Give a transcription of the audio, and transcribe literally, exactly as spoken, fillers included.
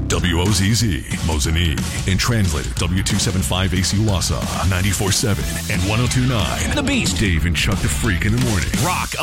W O Z Z, Mosinee. And translated W two seventy-five A C Wausau, ninety-four point seven and one oh two point nine. The Beast. Dave and Chuck the Freak in the morning. Rock